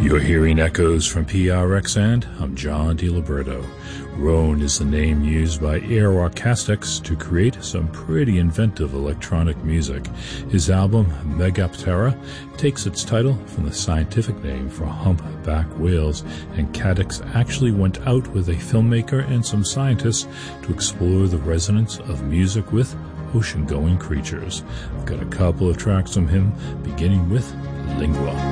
You're hearing echoes from PRX, and I'm John DiLiberto. Roan is the name used by Aeroacoustics to create some pretty inventive electronic music. His album, Megaptera, takes its title from the scientific name for humpback whales, and Cadix actually went out with a filmmaker and some scientists to explore the resonance of music with ocean-going creatures. I've got a couple of tracks from him, beginning with Lingua.